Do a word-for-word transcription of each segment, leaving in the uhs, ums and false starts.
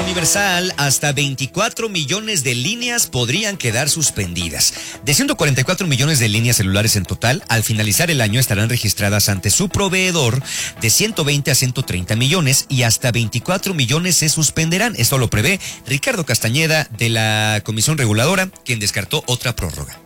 Universal, hasta veinticuatro millones de líneas podrían quedar suspendidas. De ciento cuarenta y cuatro millones de líneas celulares en total, al finalizar el año estarán registradas ante su proveedor de ciento veinte a ciento treinta millones y hasta veinticuatro millones se suspenderán. Esto lo prevé Ricardo Castañeda de la Comisión Reguladora, quien descartó otra prórroga.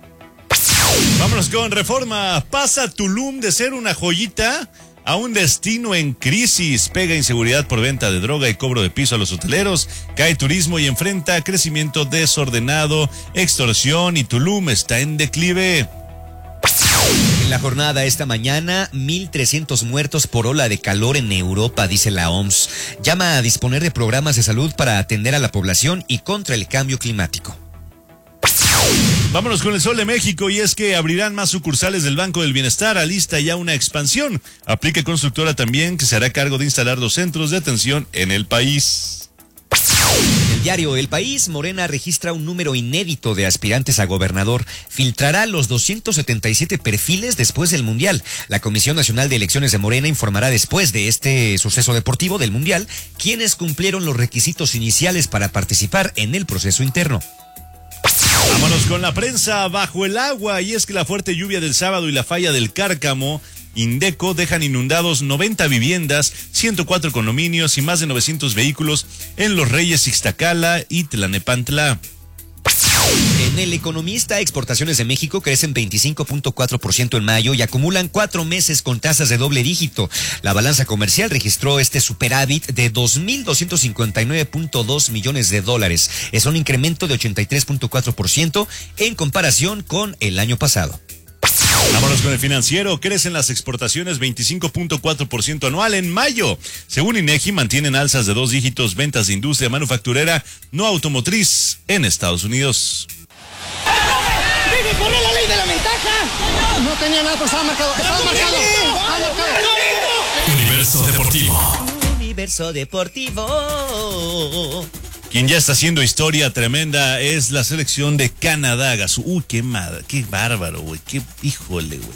Vámonos con Reforma. Pasa Tulum de ser una joyita a un destino en crisis. Pega inseguridad por venta de droga y cobro de piso a los hoteleros. Cae turismo y enfrenta crecimiento desordenado, extorsión, y Tulum está en declive. En la jornada esta mañana, mil trescientos muertos por ola de calor en Europa, dice la O M S. Llama a disponer de programas de salud para atender a la población y contra el cambio climático. Vámonos con el Sol de México, y es que abrirán más sucursales del Banco del Bienestar. Alista ya una expansión. Aplica Constructora también, que se hará cargo de instalar dos centros de atención en el país. En el diario El País, Morena registra un número inédito de aspirantes a gobernador. Filtrará los doscientos setenta y siete perfiles después del Mundial. La Comisión Nacional de Elecciones de Morena informará después de este suceso deportivo del Mundial quiénes cumplieron los requisitos iniciales para participar en el proceso interno. Vámonos con la prensa bajo el agua, y es que la fuerte lluvia del sábado y la falla del Cárcamo, Indeco, dejan inundados noventa viviendas, ciento cuatro condominios y más de novecientos vehículos en Los Reyes, Ixtacala y Tlanepantla. En El Economista, exportaciones de México crecen veinticinco punto cuatro por ciento en mayo y acumulan cuatro meses con tasas de doble dígito. La balanza comercial registró este superávit de dos mil doscientos cincuenta y nueve punto dos millones de dólares. Es un incremento de ochenta y tres punto cuatro por ciento en comparación con el año pasado. Vámonos con el Financiero. Crecen las exportaciones veinticinco punto cuatro por ciento anual en mayo. Según INEGI, mantienen alzas de dos dígitos ventas de industria manufacturera no automotriz en Estados Unidos. ¡Vive por la ley de la ventaja! No tenía nada, pero estaba marcado. Estaba marcado. Estaba marcado. Universo Deportivo. Universo Deportivo. Quien ya está haciendo historia tremenda es la selección de Canadá. Gasú. Uy, qué madre, qué bárbaro, güey. Qué híjole, güey.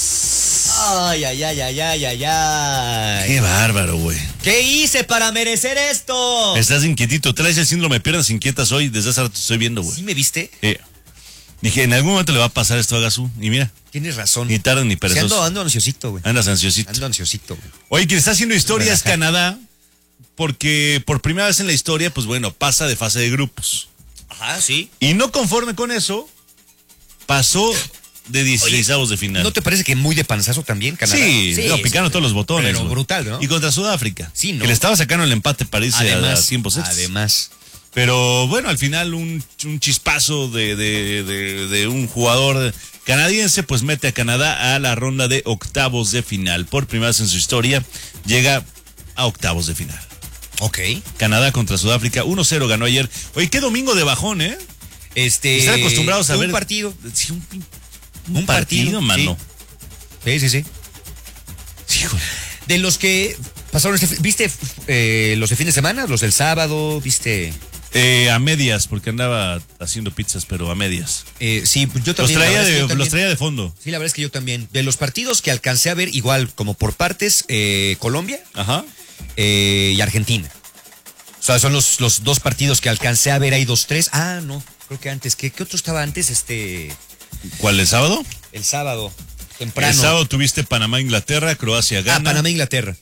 Ay, ay, ay, ay, ay, ay, ay. Qué bárbaro, güey. ¿Qué hice para merecer esto? Estás inquietito. Traes el síndrome de piernas inquietas hoy. Desde hace rato te estoy viendo, güey. ¿Sí me viste? Eh. Dije, en algún momento le va a pasar esto a Gasú. Y mira. Tienes razón. Ni tarde ni Sí, perezoso. ando, ando ansiosito, güey. Andas ansiosito. Ando ansiosito, güey. Oye, quien está haciendo historia es Canadá, porque por primera vez en la historia, pues bueno, pasa de fase de grupos. Ajá, sí. Y no conforme con eso, pasó de dieciseisavos de final. ¿No te parece que muy de panzazo también, Canadá? Sí, sí, no, picaron todos los botones. Pero güey. brutal, ¿no? Y contra Sudáfrica. Sí, ¿no? Que le estaba sacando el empate para irse además, a tiempos extras. Además. Pero bueno, al final un, un chispazo de, de, de, de un jugador canadiense, pues mete a Canadá a la ronda de octavos de final. Por primera vez en su historia, llega a octavos de final. Ok. Canadá contra Sudáfrica, uno cero ganó ayer. Oye, qué domingo de bajón, ¿eh? Este. Están acostumbrados a un ver. partido. Sí, un, un, Un partido, partido, mano. Sí, sí, sí. Sí, híjole. De los que pasaron este. ¿Viste eh, los de fin de semana? Los del sábado, ¿viste? Eh, a medias, porque andaba haciendo pizzas, pero a medias. Eh, sí, yo Los también. la traía, verdad es que de, yo también- los traía de fondo. Sí, la verdad es que yo también. De los partidos que alcancé a ver, igual como por partes, eh, Colombia Ajá. eh, y Argentina. O sea, son los, los dos partidos que alcancé a ver ahí, dos, tres. Ah, no, creo que antes. ¿Qué, qué otro estaba antes? Este. ¿Cuál, el sábado? El sábado, temprano. El sábado tuviste Panamá, Inglaterra, Croacia gana. Ah, Panamá, Inglaterra.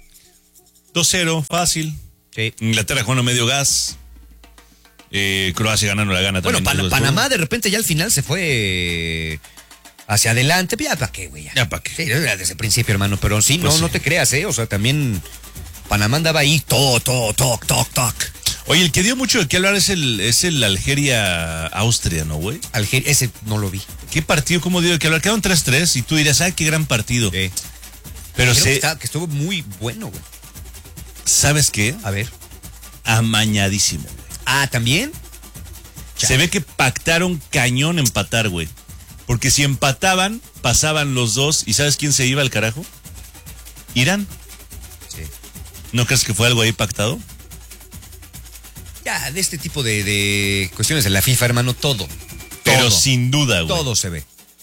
dos cero, fácil. Sí. Inglaterra jugando medio gas. Eh, Croacia ganando la gana Bueno, también. Pan- Panamá de repente ya al final se fue eh, hacia adelante. Ya para qué, güey. Ya, Ya pa' qué. Sí, era desde el principio, hermano. Pero sí, Pues no, sí. no te creas, ¿eh? O sea, también Panamá andaba ahí, todo, todo, toc, toc, toc. Oye, el que dio mucho de qué hablar es el, es el Algeria-Austria, ¿no, güey? Algeria, ese no lo vi. ¿Qué partido, cómo dio de qué hablar? Quedaron tres tres y tú dirás, ah, qué gran partido. Sí. Pero Dijeron se, que, estaba- que estuvo muy bueno, güey. ¿sabes qué? A ver. Amañadísimo. Ah, ¿también? Se ve que pactaron cañón empatar, güey. Porque si empataban, pasaban los dos. ¿Y sabes quién se iba al carajo? Irán. Sí. ¿No crees que fue algo ahí pactado? Ya, de este tipo de, de cuestiones de la FIFA, hermano, todo. Pero todo, sin duda, güey. todo se ve.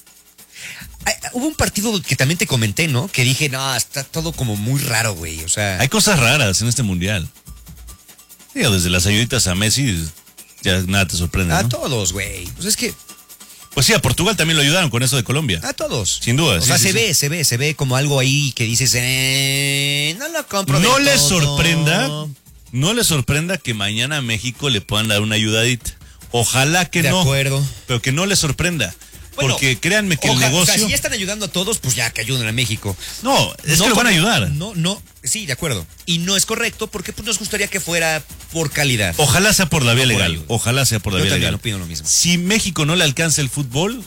Ay, hubo un partido que también te comenté, ¿no? Que dije, no, está todo como muy raro, güey. O sea, Hay cosas raras en este mundial. Sí, o desde las ayuditas a Messi, ya nada te sorprende, A ¿no? todos, güey. Pues es que Pues sí, a Portugal también lo ayudaron con eso de Colombia. a todos. Sin duda. O sí, sea, sí, se sí. ve, se ve, se ve como algo ahí que dices, eh, no lo compro. No del les todo. sorprenda, no les sorprenda que mañana a México le puedan dar una ayudadita. Ojalá que De no. acuerdo. Pero que no les sorprenda. Bueno, porque créanme que ojalá, el negocio. O sea, si ya están ayudando a todos, pues ya que ayuden a México. No, es No que lo van a como- ayudar. No, no, sí, de acuerdo. Y no es correcto porque pues, nos gustaría que fuera por calidad. Ojalá sea por la vía No por legal. ayuda. Ojalá sea por la Yo vía también legal. opino lo mismo. Si México no le alcanza el fútbol,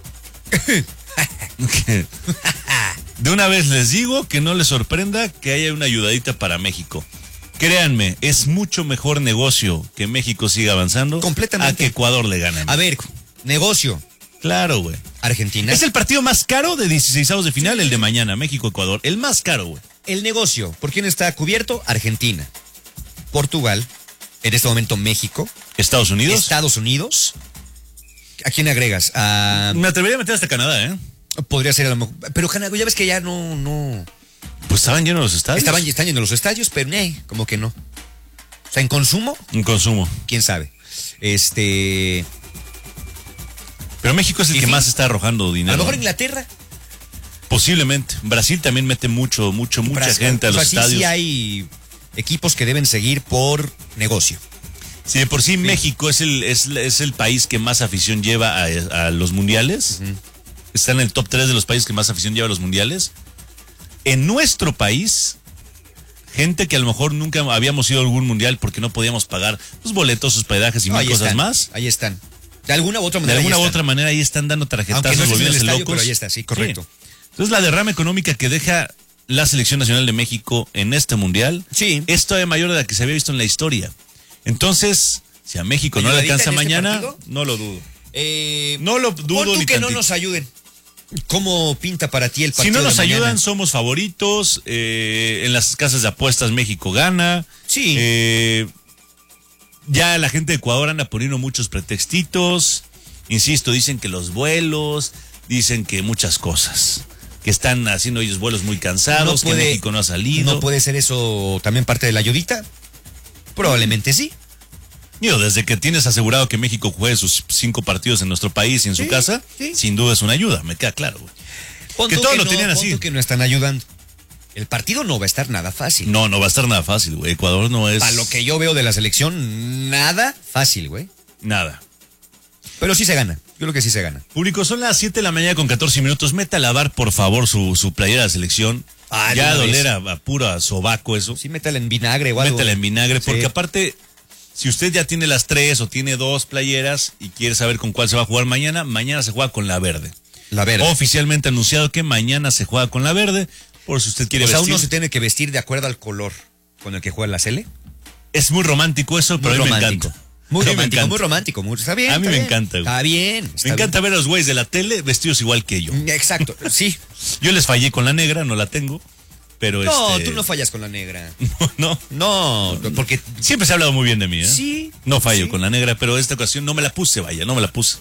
de una vez les digo que no les sorprenda que haya una ayudadita para México. Créanme, es mucho mejor negocio que México siga avanzando Completamente. a que Ecuador le gane. A ver, negocio. Claro, güey. Argentina. Es el partido más caro de dieciseisavos de final, el de mañana, México-Ecuador. El más caro, güey. El negocio. ¿Por quién está cubierto? Argentina. Portugal. En este momento México. Estados Unidos. Estados Unidos. ¿A quién agregas? A- Me atrevería a meter hasta Canadá, ¿eh? podría ser a lo mejor. Pero Canadá, ya ves que ya no, no. Pues estaban llenos los estadios. Estaban, están yendo a los estadios, pero eh, como que no. O sea, en consumo, Un consumo. quién sabe. Este. Pero México es el ¿Y que sí? más está arrojando A dinero. lo mejor Inglaterra. Posiblemente. Brasil también mete mucho, mucho, mucha Brasil. gente a O los sea, sí, estadios. sí hay equipos que deben seguir por negocio. Si de por sí, México es el, es, es el país que más afición lleva a, a los mundiales. Está en el top tres de los países que más afición lleva a los mundiales. En nuestro país, gente que a lo mejor nunca habíamos ido a algún mundial porque no podíamos pagar los boletos, hospedajes y No, mil ahí cosas están, más. Ahí están. De alguna u otra De manera. alguna ahí u están. otra manera ahí están dando tarjetazos, Aunque no estés en el volviéndose estadio, locos. pero ahí está, sí, correcto. Entonces la derrama económica que deja la Selección Nacional de México en este mundial Sí. es todavía mayor de la que se había visto en la historia. Entonces, si a México no le ¿Ayudadita alcanza en este mañana, partido? no lo dudo. Eh, No lo pon dudo tú ni que no tantito. nos ayuden. ¿Cómo pinta para ti el Si partido no de nos mañana? ayudan, somos favoritos. eh, en las casas de apuestas México gana. Sí. Eh, ya la gente de Ecuador anda poniendo muchos pretextitos. Insisto, dicen que los vuelos, dicen que muchas cosas. Que están haciendo ellos vuelos muy cansados, que México no ha salido. ¿No puede ser eso también parte de la ayudita? Probablemente sí. Digo, desde que tienes asegurado que México juegue sus cinco partidos en nuestro país y en Sí, su casa, sí. sin duda es una ayuda, me queda claro, güey. Pon Que tú todos lo no, tenían pon así. tú que no están ayudando. El partido no va a estar nada fácil. No, no va a estar nada fácil, güey. Ecuador no es Para lo que yo veo de la selección, nada fácil, güey. nada. Pero sí se gana. Yo creo que sí se gana. Público, son las siete de la mañana con catorce minutos. Meta a lavar, por favor, su, su playera de la selección. Ah, de ya una doler vez. a, a pura sobaco eso. Sí, métela en vinagre o algo. Métela en vinagre, porque Sí. aparte, si usted ya tiene las tres o tiene dos playeras y quiere saber con cuál se va a jugar mañana, mañana se juega con la verde. La verde. Oficialmente anunciado que mañana se juega con la verde, por si usted quiere O sea, vestir. uno se tiene que vestir de acuerdo al color con el que juega la Cele. Es muy romántico eso, pero Muy a mí me romántico. encanta. Muy A mí me romántico, encanta. muy romántico. Muy, está bien. A mí está me bien. encanta, güey. Está bien. está Me encanta ver a los güeyes de la tele vestidos igual que yo. bien. Exacto, sí. Yo les fallé con la negra, no la tengo, pero No, este... tú no fallas con la negra. no, No, porque siempre se ha hablado muy bien de mí, ¿eh? sí. No fallo sí. con la negra, pero esta ocasión no me la puse, vaya, no me la puse.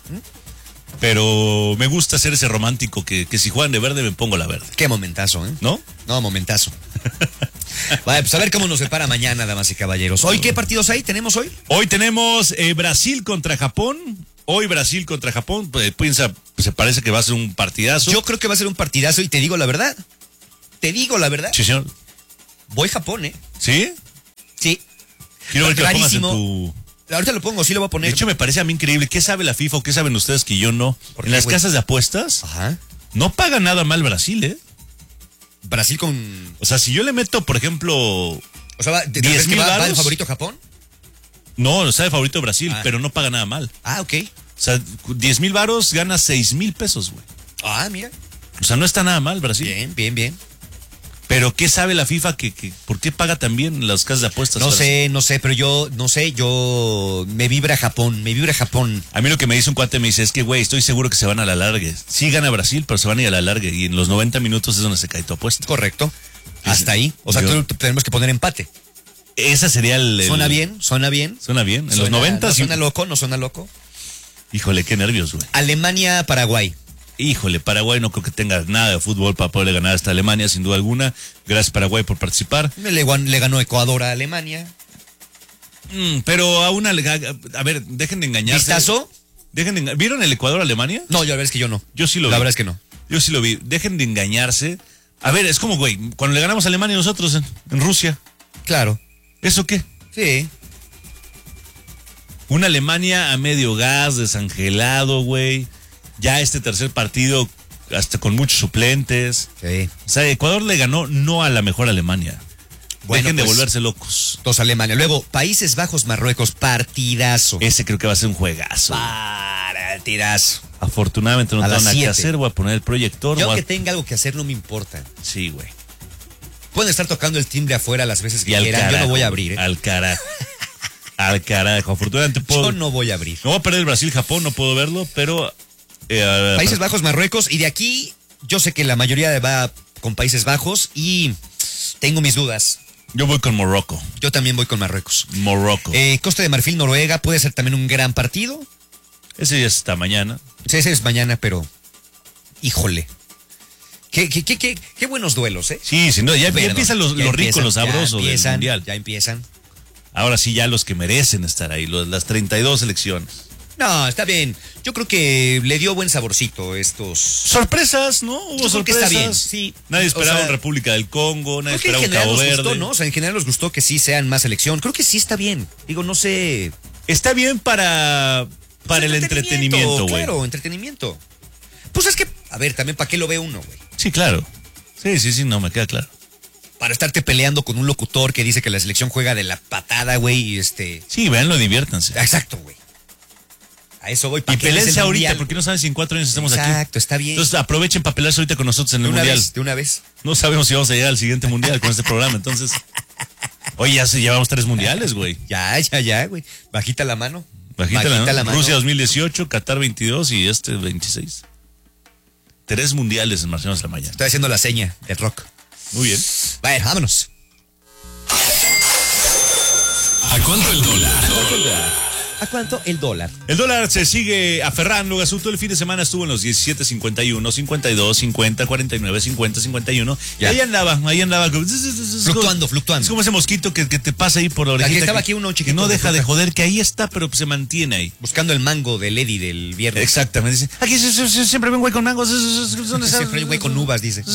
Pero me gusta ser ese romántico que, que si juegan de verde me pongo la verde, Qué momentazo, ¿eh? ¿no? No, momentazo. Vale, pues a ver cómo nos separa mañana, damas y caballeros. ¿Hoy qué partidos hay? ¿Tenemos hoy? Hoy tenemos eh, Brasil contra Japón. Hoy Brasil contra Japón. Pues, piensa, se parece que va a ser un partidazo. Yo creo que va a ser un partidazo y te digo la verdad. Te digo la verdad. Sí, señor. Voy a Japón, ¿eh? ¿Sí? Sí. Quiero ver que lo pongas en Rarísimo. tu... Ahorita lo pongo, sí lo voy a De poner. hecho, me parece a mí increíble. ¿Qué sabe la FIFA o qué saben ustedes que yo no? ¿Por En qué, las güey? casas de apuestas Ajá. no paga nada mal Brasil, ¿eh? Brasil con... O sea, si yo le meto, por ejemplo... O sea, va, ¿te- te diez crees que mil va, va de varos. favorito Japón? No, sabe favorito Brasil, Ah. pero no paga nada mal. Ah, ok. O sea, diez mil varos gana seis mil pesos, güey. Ah, mira. O sea, no está nada mal Brasil. Bien, bien, bien. Pero ¿qué sabe la FIFA que, que por qué paga también las casas de apuestas? No Brasil? sé, no sé, pero yo, no sé, yo... Me vibra Japón, me vibra Japón. A mí lo que me dice un cuate me dice es que, güey, estoy seguro que se van a la larga. Sí gana Brasil, pero se van a ir a la larga. Y en los noventa minutos es donde se cae tu apuesta. Correcto. Hasta ahí. O sea, Yo- tú- tenemos que poner empate. Esa sería el... el- Suena bien, suena bien. Suena bien. En los Suena- noventa No sí. suena loco, no suena loco. Híjole, qué nervios, güey. Alemania, Paraguay. Híjole, Paraguay no creo que tenga nada de fútbol para poderle ganar hasta Alemania, sin duda alguna. Gracias, Paraguay, por participar. Le, guan- le ganó Ecuador a Alemania. Mm, pero a una... A, a ver, dejen de engañarse. ¿Vistazo? Dejen de enga- ¿Vieron el Ecuador-Alemania? No, yo la verdad es que yo no. Yo sí lo La vi. verdad es que no. Yo sí lo vi. Dejen de engañarse. A ver, es como, güey, cuando le ganamos a Alemania nosotros en, en Rusia. Claro. ¿Eso qué? Sí. Una Alemania a medio gas, desangelado, güey. Ya este tercer partido, hasta con muchos suplentes. Sí. O sea, Ecuador le ganó no a la mejor Alemania. Bueno, Dejen de pues, volverse locos. Dos Alemania. Luego, Países Bajos, Marruecos, partidazo. Ese creo que va a ser un juegazo. Partidazo. Afortunadamente no A tengo las nada que siete. hacer, voy a poner el proyector. Yo voy a- que tenga algo que hacer no me importa. Sí, güey. Pueden estar tocando el timbre afuera las veces Y que al quieran. carajo. Yo no voy a abrir. ¿eh? Al carajo. Al carajo. Afortunadamente puedo... Yo no voy a abrir. Me voy a perder el Brasil-Japón, no puedo verlo, pero... eh, Países Bajos, Marruecos. Y de aquí, yo sé que la mayoría va con Países Bajos y tengo mis dudas. Yo voy con Morocco. Yo también voy con Marruecos. Morocco. Eh, Costa de Marfil, Noruega, puede ser también un gran partido. Ese ya está mañana. Sí, ese es mañana, pero... Híjole. Qué, qué, qué, qué, qué buenos duelos, ¿eh? Sí, sí, no, ya, ya Perdón, empiezan los, ya los ricos, empiezan, los sabrosos ya del empiezan, Mundial. Ya empiezan. Ahora sí, ya los que merecen estar ahí, los, las treinta y dos selecciones. No, está bien. Yo creo que le dio buen saborcito estos... Sorpresas, ¿no? Hubo Yo creo que sorpresas. está bien, sí. Nadie O esperaba sea, un República del Congo, nadie Creo que en esperaba un general Cabo nos Verde. gustó, ¿no? O sea, en general nos gustó que sí sean más selección. Creo que sí está bien. Digo, no sé... Está bien para, para el entretenimiento, güey. Claro, entretenimiento. Pues es que, a ver, también para qué lo ve uno, güey. Sí, claro. Sí, sí, sí, no, me queda claro. Para estarte peleando con un locutor que dice que la selección juega de la patada, güey, y este... Sí, véanlo, diviértanse. Exacto, güey. A eso voy. ¿pa' Y qué ves el pelense ahorita, mundial? porque no saben si en cuatro años estamos aquí. Exacto, está bien. Entonces aprovechen para pelearse ahorita con nosotros en de el una mundial. vez, de una vez. No sabemos si vamos a llegar al siguiente mundial con este programa, entonces. Oye, ya se llevamos tres mundiales, güey. Ya, ya, ya, güey. Bajita la mano. Bajita, la, la mano. Rusia dos mil dieciocho, Qatar veintidós y este veintiséis. Tres mundiales en Marcelo Salmaya. Estoy haciendo la seña del rock. Muy bien. Bueno, vámonos. ¿A cuánto el dólar? ¿A cuánto el dólar? El dólar se sigue aferrando, Gasú. Todo el fin de semana estuvo en los diecisiete cincuenta y uno, cincuenta y dos, cincuenta, cuarenta y nueve, cincuenta, cincuenta y uno. Y Ya. ahí andaba, ahí andaba. Fluctuando, fluctuando. Es como ese mosquito que, que te pasa ahí por la orejita. Aquí estaba que- aquí uno que chiquito no de deja de fruta. joder, que ahí está, pero se mantiene ahí. Buscando el mango del Eddie del viernes. Exactamente. Dice, aquí se- se- se- siempre ven güey con mangos. ¿Dónde está? Siempre hay un güey con uvas, dice.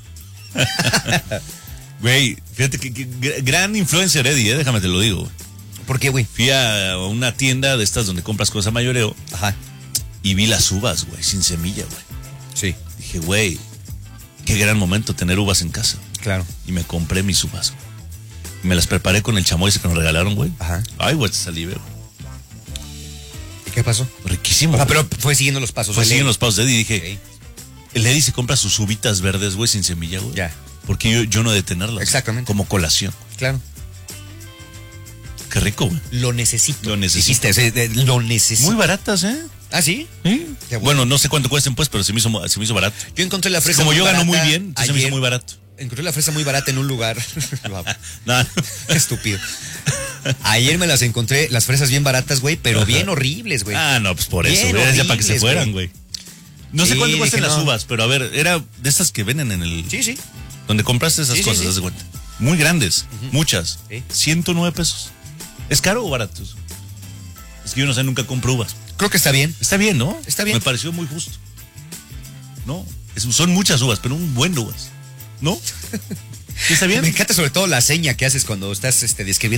Güey, fíjate que, que gr- gran influencer Eddie, eh, déjame te lo digo. Güey. ¿Por qué, güey? Fui a una tienda de estas donde compras cosas a mayoreo Ajá. y vi las uvas, güey, sin semilla, güey. Sí, Dije, güey, qué gran momento tener uvas en casa. claro. Y me compré mis uvas, güey. Y me las preparé con el chamoy ese que nos regalaron, güey. Ajá. Ay, güey, te salivé, güey. ¿Y qué pasó? Riquísimo. Ah, güey. pero fue siguiendo los pasos. Fue del siguiendo Eddie. los pasos de Eddie y dije, Ok. el Eddie se compra sus uvitas verdes, güey, sin semilla, güey. Ya. Porque yo, yo no he de tenerlas. Exactamente. Como colación. Claro. Qué rico, güey. Lo necesito. Lo necesito. Dijiste, sí, de- lo necesito. Muy baratas, ¿eh? ¿Ah, sí? ¿Sí? Qué bueno. Bueno, no sé cuánto cuesten, pues, pero se me hizo, mu- se me hizo barato. Yo encontré la fresa Como muy yo gano muy barata bien, entonces se me hizo ayer. muy barato. Encontré la fresa muy barata en un lugar. No, no. Estúpido. Ayer me las encontré, las fresas bien baratas, güey, pero Ajá. bien horribles, güey. Ah, no, pues por eso, Bien güey, ya para que se horribles, fueran, güey. güey. No sé Sí, cuánto cuestan dije, las no. uvas, pero a ver, era de estas que venden en el... Sí, sí. Donde compraste esas Sí, sí, cosas, sí. haz de cuenta. Muy grandes, muchas. Sí. ciento nueve pesos. ¿Es caro o barato? Es que yo no sé, nunca compro uvas. Creo que está bien. Está bien, ¿no? Está bien. Me pareció muy justo. No, es- son muchas uvas, pero un buen uvas. ¿No? ¿Sí está bien? Me encanta sobre todo la seña que haces cuando estás este, describiendo